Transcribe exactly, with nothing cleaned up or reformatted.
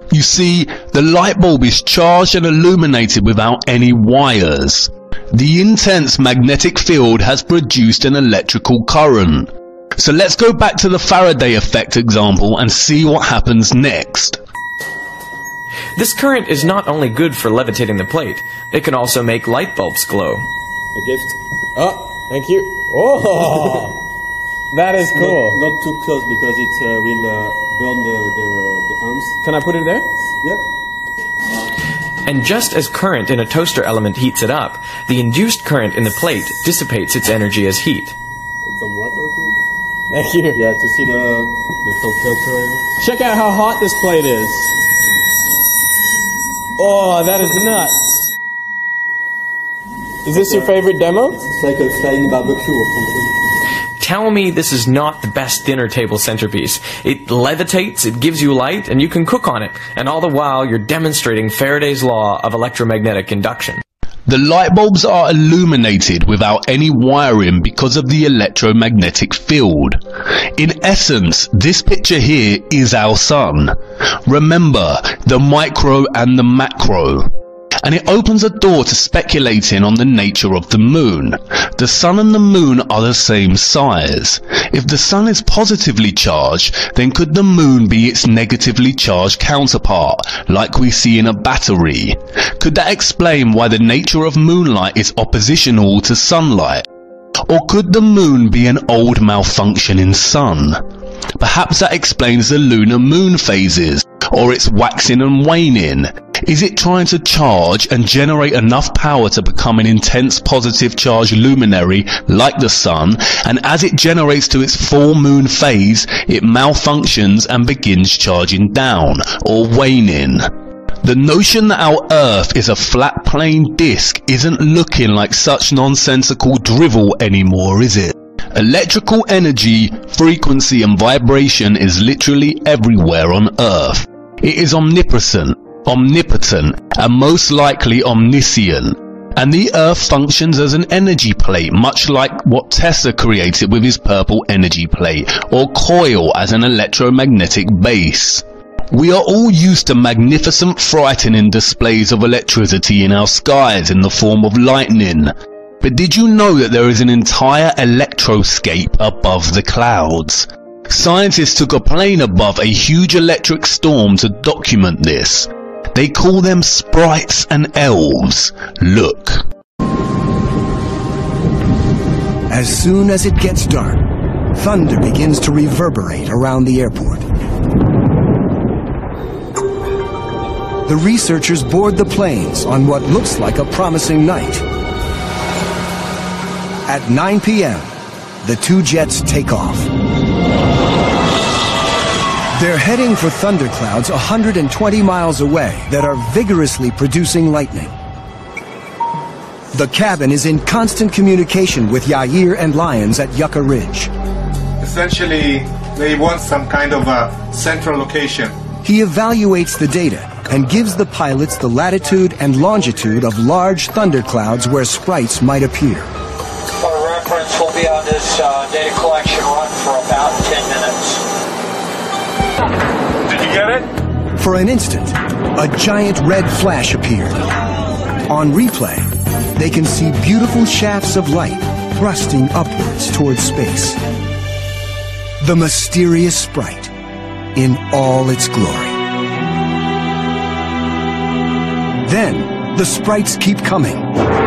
You see, the light bulb is charged and illuminated without any wires. The intense magnetic field has produced an electrical current. So let's go back to the Faraday effect example and see what happens next. This current is not only good for levitating the plate, it can also make light bulbs glow. A gift. Oh, thank you. Oh, that is cool. Not, not too close because it uh, will uh, burn the, the, the arms. Can I put it there? Yep. And just as current in a toaster element heats it up, the induced current in the plate dissipates its energy as heat. Some water too. Thank you. Yeah, to see the, the temperature. Check out how hot this plate is. Oh, that is nuts. Is this your favorite demo? It's like a flying barbecue or something. Tell me this is not the best dinner table centerpiece. It levitates, it gives you light, and you can cook on it. And all the while, you're demonstrating Faraday's law of electromagnetic induction. The light bulbs are illuminated without any wiring because of the electromagnetic field. In essence, this picture here is our sun. Remember, the micro and the macro. And it opens a door to speculating on the nature of the moon. The sun and the moon are the same size. If the sun is positively charged, then could the moon be its negatively charged counterpart, like we see in a battery? Could that explain why the nature of moonlight is oppositional to sunlight? Or could the moon be an old malfunctioning sun? Perhaps that explains the lunar moon phases, or its waxing and waning. Is it trying to charge and generate enough power to become an intense positive charge luminary like the sun, and as it generates to its full moon phase, it malfunctions and begins charging down, or waning? The notion that our Earth is a flat plain disk isn't looking like such nonsensical drivel anymore, is it? Electrical energy, frequency and vibration is literally everywhere on Earth. It is omnipresent, omnipotent, and most likely omniscient. And the Earth functions as an energy plate, much like what Tesla created with his purple energy plate, or coil as an electromagnetic base. We are all used to magnificent, frightening displays of electricity in our skies in the form of lightning. But did you know that there is an entire electroscape above the clouds? Scientists took a plane above a huge electric storm to document this. They call them sprites and elves. Look. As soon as it gets dark, thunder begins to reverberate around the airport. The researchers board the planes on what looks like a promising night. At nine p m, the two jets take off. They're heading for thunderclouds one hundred twenty miles away that are vigorously producing lightning. The cabin is in constant communication with Yair and Lyons at Yucca Ridge. Essentially, they want some kind of a central location. He evaluates the data and gives the pilots the latitude and longitude of large thunderclouds where sprites might appear. For reference, we'll be on this uh, data collection run for about ten minutes. Did you get it? For an instant, a giant red flash appeared. On replay, they can see beautiful shafts of light thrusting upwards towards space. The mysterious sprite in all its glory. Then, the sprites keep coming.